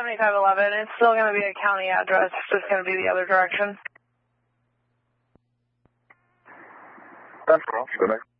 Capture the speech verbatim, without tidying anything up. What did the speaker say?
seventy-five eleven. It's still going to be a county address. It's just going to be the other direction. That's cool. Good night.